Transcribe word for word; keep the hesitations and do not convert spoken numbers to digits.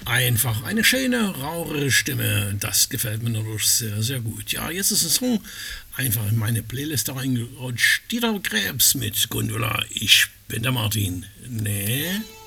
Einfach eine schöne, rauere Stimme. Das gefällt mir natürlich sehr, sehr gut. Ja, jetzt ist ein Song einfach in meine Playlist reingerutscht. Dieter Krebs mit Gundula. Ich bin der Martin. Nee.